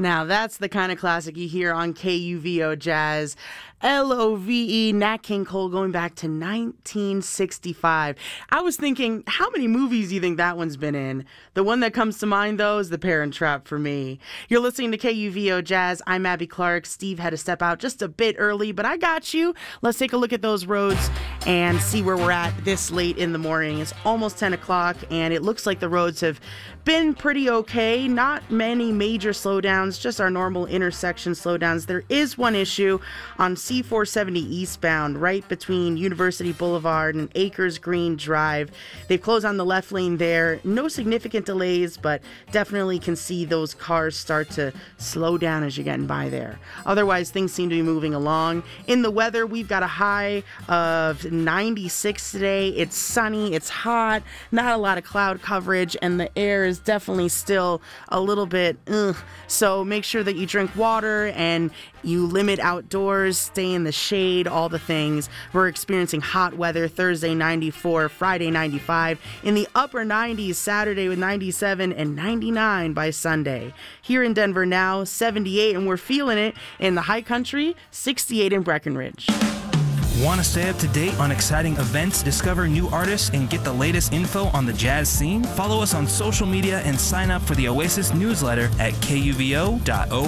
Now that's the kind of classic you hear on KUVO Jazz. LOVE, Nat King Cole, going back to 1965. I was thinking, how many movies do you think that one's been in? The one that comes to mind, though, is The Parent Trap for me. You're listening to KUVO Jazz. I'm Abby Clark. Steve had to step out just a bit early, but I got you. Let's take a look at those roads and see where we're at this late in the morning. It's almost 10 o'clock, and it looks like the roads have been pretty okay. Not many major slowdowns, just our normal intersection slowdowns. There is one issue on C470 eastbound, right between University Boulevard and Acres Green Drive. They've closed on the left lane there. No significant delays, but definitely can see those cars start to slow down as you're getting by there. Otherwise, things seem to be moving along. In the weather, we've got a high of 96 today. It's sunny, it's hot, not a lot of cloud coverage, and the air is definitely still a little bit So make sure that you drink water and you limit outdoors, stay in the shade, all the things. We're experiencing hot weather Thursday 94, Friday 95, in the upper 90s Saturday with 97 and 99 by Sunday. Here in Denver now, 78, and we're feeling it in the high country, 68 in Breckenridge. Want to stay up to date on exciting events, discover new artists, and get the latest info on the jazz scene? Follow us on social media and sign up for the Oasis newsletter at kuvo.org.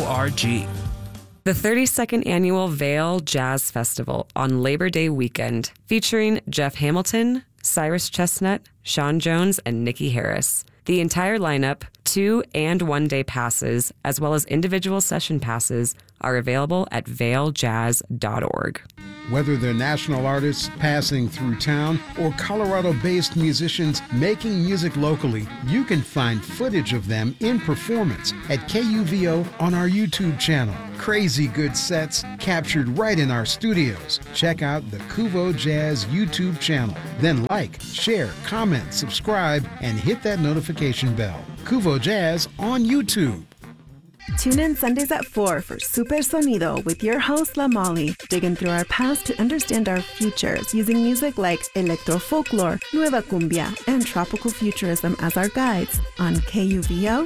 The 32nd Annual Vail Jazz Festival on Labor Day weekend, featuring Jeff Hamilton, Cyrus Chestnut, Sean Jones, and Nikki Harris. The entire lineup, 2- and 1-day passes, as well as individual session passes, are available at vailjazz.org. Whether they're national artists passing through town or Colorado-based musicians making music locally, you can find footage of them in performance at KUVO on our YouTube channel. Crazy good sets captured right in our studios. Check out the KUVO Jazz YouTube channel. Then like, share, comment, subscribe, and hit that notification bell. KUVO Jazz on YouTube. Tune in Sundays at 4 for Super Sonido with your host, La Molly, digging through our past to understand our futures using music like electro folklore, nueva cumbia, and tropical futurism as our guides on KUVO,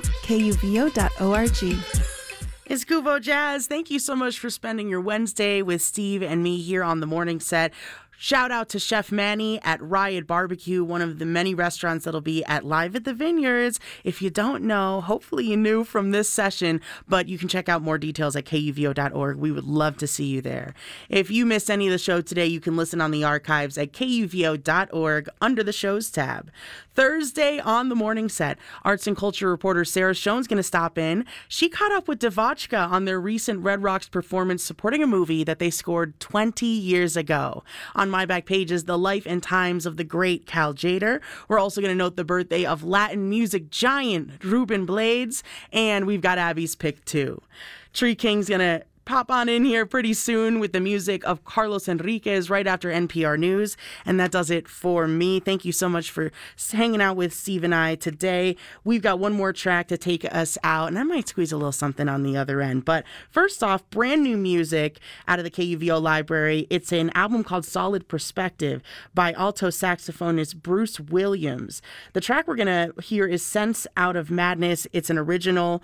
kuvo.org. It's KUVO Jazz. Thank you so much for spending your Wednesday with Steve and me here on the morning set. Shout out to Chef Manny at Riot Barbecue, one of the many restaurants that'll be at Live at the Vineyards. If you don't know, hopefully you knew from this session, but you can check out more details at kuvo.org. We would love to see you there. If you missed any of the show today, you can listen on the archives at kuvo.org under the shows tab. Thursday on the morning set, arts and culture reporter Sarah Schoen's going to stop in. She caught up with Devotchka on their recent Red Rocks performance supporting a movie that they scored 20 years ago. On my back page is the life and times of the great Cal Tjader. We're also going to note the birthday of Latin music giant Ruben Blades, and we've got Abby's pick too. Tree King's going to pop on in here pretty soon with the music of Carlos Enriquez right after NPR News. And that does it for me. Thank you so much for hanging out with Steve and I today. We've got one more track to take us out, and I might squeeze a little something on the other end. But first off, brand new music out of the KUVO library. It's an album called Solid Perspective by alto saxophonist Bruce Williams. The track we're going to hear is Sense Out of Madness. It's an original,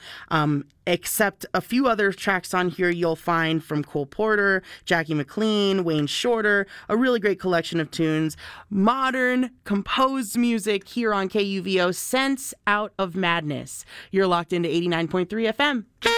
except a few other tracks on here you'll find from Cole Porter, Jackie McLean, Wayne Shorter, a really great collection of tunes. Modern, composed music here on KUVO, Sense Out of Madness. You're locked into 89.3 FM.